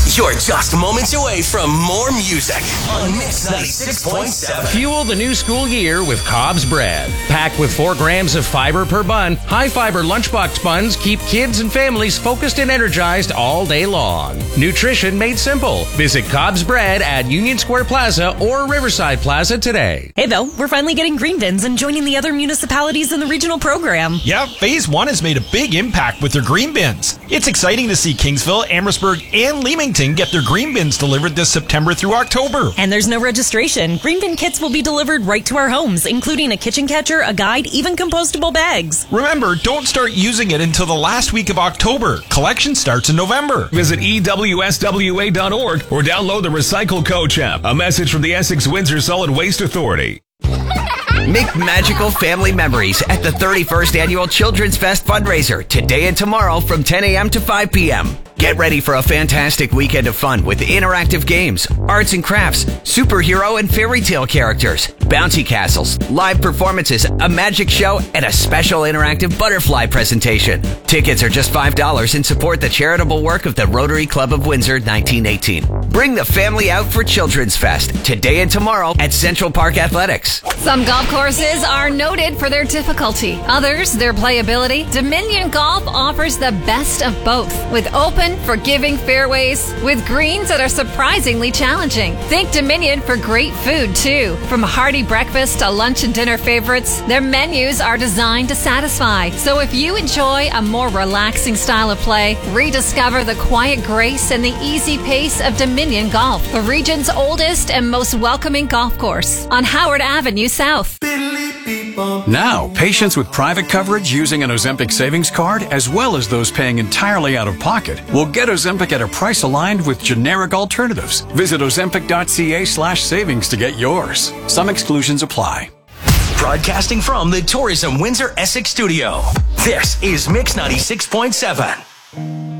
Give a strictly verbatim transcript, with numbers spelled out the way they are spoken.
You're just moments away from more music on Mix ninety-six point seven. Fuel the new school year with Cobb's Bread. Packed with four grams of fiber per bun, high-fiber lunchbox buns keep kids and families focused and energized all day long. Nutrition made simple. Visit Cobb's Bread at Union Square Plaza or Riverside Plaza today. Hey, though, we're finally getting green bins and joining the other municipalities in the regional program. Yeah, Phase one has made a big impact with their green bins. It's exciting to see Kingsville, Amherstburg, and Leamington get their green bins delivered this September through October. And there's no registration. Green bin kits will be delivered right to our homes, including a kitchen catcher, a guide, even compostable bags. Remember, don't start using it until the last week of October. Collection starts in November. Visit E W S W A dot org or download the Recycle Coach app. A message from the Essex Windsor Solid Waste Authority. Make magical family memories at the thirty-first Annual Children's Fest fundraiser today and tomorrow from ten a.m. to five p.m. Get ready for a fantastic weekend of fun with interactive games, arts and crafts, superhero and fairy tale characters, bouncy castles, live performances, a magic show, and a special interactive butterfly presentation. Tickets are just five dollars and support the charitable work of the Rotary Club of Windsor nineteen eighteen. Bring the family out for Children's Fest today and tomorrow at Central Park Athletics. Some golf courses are noted for their difficulty. Others, their playability. Dominion Golf offers the best of both with open, forgiving fairways with greens that are surprisingly challenging. Think Dominion for great food, too. From hearty breakfast to lunch and dinner favorites, their menus are designed to satisfy. So if you enjoy a more relaxing style of play, rediscover the quiet grace and the easy pace of Dominion Golf, the region's oldest and most welcoming golf course on Howard Avenue South. Now, patients with private coverage using an Ozempic savings card, as well as those paying entirely out of pocket, will get Ozempic at a price aligned with generic alternatives. Visit ozempic.ca slash savings to get yours. Some exclusions apply. Broadcasting from the Tourism Windsor Essex studio, this is Mix ninety-six point seven.